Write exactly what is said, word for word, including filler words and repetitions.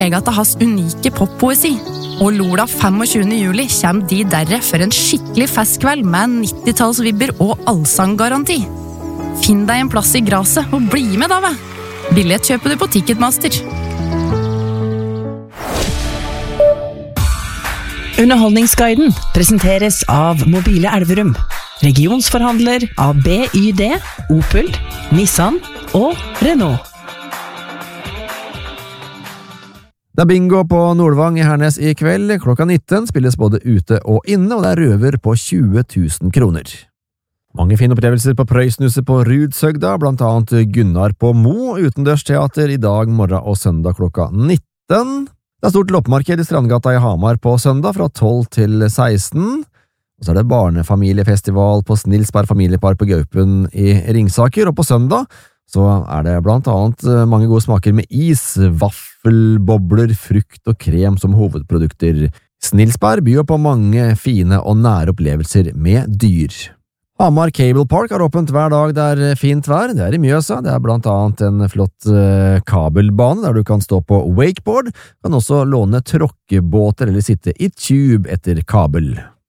Egata has unike poppoesi, og lørdag tjuende juli kommer de derre for en skikkelig festkveld med nittitallsvibber og allsanggaranti. Finn deg en plass i graset og bli med da, ve! Billett kjøper du på Ticketmaster. Underholdningsguiden presenteres av Mobile Elverum, regionsforhandler av B Y D, Opel, Nissan og Renault. Det er bingo på Nordvang i Hernes i kveld. Klokka nitten spilles både ute og inne, og det er røver på tjue tusen kroner. Mange fine opplevelser på Prøysnuset på Rudshøgda, blant annet Gunnar på Mo, utendørsteater i dag, morgen og søndag klokka nitten. Det er stort loppemarked i Strandgata i Hamar på søndag fra tolv til seksten. Og så er det barnefamiliefestival på Snilsberg familiepark på Gaupen i Ringsaker, og på søndag så er det blant annet mange gode smaker med is, vaffel, bobler, frukt og krem som hovedprodukter. Snilsberg byr på mange fine og nære opplevelser med dyr. Hamar Cable Park har åpent hver dag det er fint vær. Det er i Mjøsa. Det er blant annet en flott uh, kabelbane der du kan stå på wakeboard. Kan også låne tråkkebåter eller sitte i tube etter kabel.